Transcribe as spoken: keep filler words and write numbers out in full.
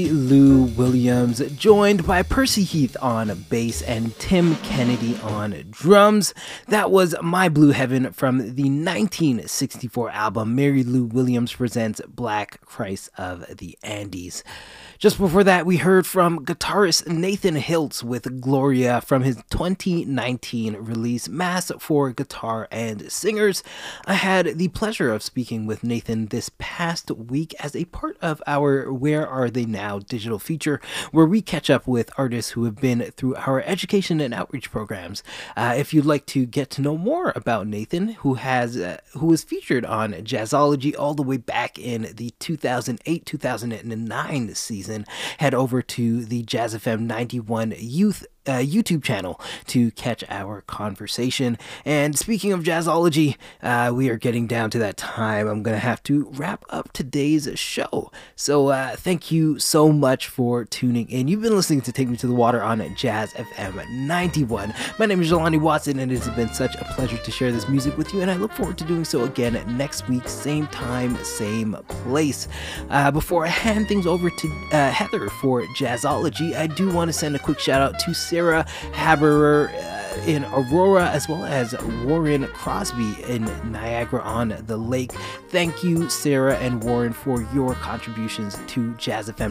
Lou Williams, joined by Percy Heath on bass and Tim Kennedy on drums. That was My Blue Heaven from the nineteen sixty-four album Mary Lou Williams Presents Black Christ of the Andes. Just before that, we heard from guitarist Nathan Hiltz with Gloria from his twenty nineteen release Mass for Guitar and Singers. I had the pleasure of speaking with Nathan this past week as a part of our Where Are They Now digital feature, where we catch up with artists who have been through our education and outreach programs. Uh, if you'd like to get to know more about Nathan, who has uh, who was featured on Jazzology all the way back in the two thousand eight two thousand nine season, head over to the Jazz F M ninety-one Youth Uh, YouTube channel to catch our conversation. And speaking of Jazzology, uh, we are getting down to that time. I'm going to have to wrap up today's show. So uh, thank you so much for tuning in. You've been listening to Take Me to the Water on Jazz F M ninety-one. My name is Jelani Watson, and it has been such a pleasure to share this music with you, and I look forward to doing so again next week, same time, same place. Uh, before I hand things over to uh, Heather for Jazzology, I do want to send a quick shout out to Sarah Haberer uh, in Aurora, as well as Warren Crosby in Niagara on the Lake. Thank you, Sarah and Warren, for your contributions to Jazz F M